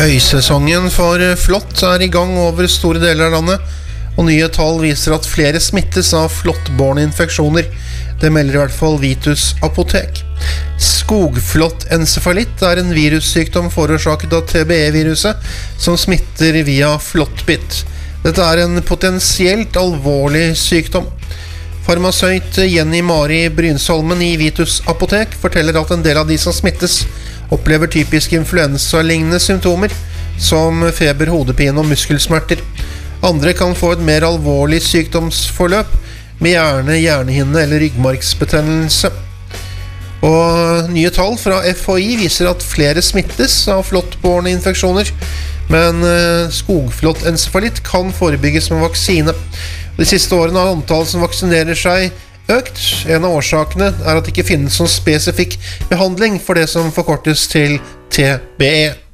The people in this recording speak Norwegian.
Høysesongen for flått I gang over store deler av landet, og nye tall viser at flere smittes av flåttbårne infeksjoner. Det melder I hvert fall Vitus Apotek. Skogflåttencefalitt en virussykdom forårsaket av TBE-viruset som smitter via flåttbitt. Dette en potensielt alvorlig sykdom. Farmasøyt Jenny Mari Brynsholmen I Vitus Apotek forteller at en del av de som smittes opplever typiske influensa-lignende symptomer, som feber, hodepine og muskelsmerter. Andre kan få et mer alvorlig sykdomsforløp, med hjernehinne eller ryggmargsbetennelse. Og nye tall fra FHI viser at flere smittes av flåttbårne infeksjoner, men skogflåttencefalitt kan forebygges med vaksine. De siste årene har antallet som vaksinerer seg økt. En av årsakene at det ikke finnes noen spesifikk behandling for det som forkortes til TBE.